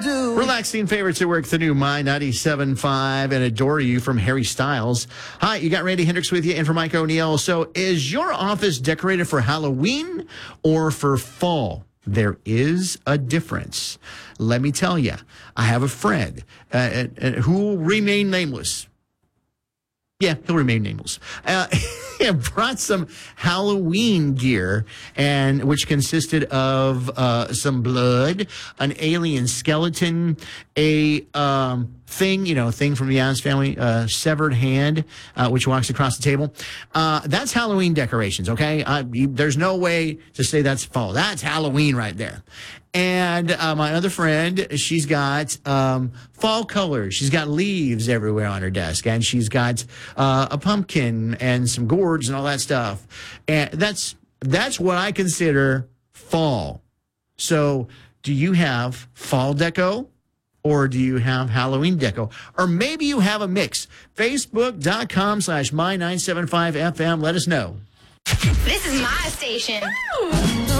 do. Relaxing favorites at work, the new My 97.5 and Adore You from Harry Styles. Hi, you got Randy Hendricks with you and for Mike O'Neill. So is your office decorated for Halloween or for fall? There is a difference. Let me tell you, I have a friend who will remain nameless. Yeah, he'll remain nameless. He brought some Halloween gear, and which consisted of some blood, an alien skeleton, a thing from the Addams Family, severed hand, which walks across the table. That's Halloween decorations, okay? There's no way to say that's fall. That's Halloween right there. And my other friend, she's got fall colors. She's got leaves everywhere on her desk, and she's got a pumpkin and some gourds and all that stuff. And that's what I consider fall. So do you have fall deco? Or do you have Halloween deco? Or maybe you have a mix. Facebook.com/My975FM. Let us know. This is my station.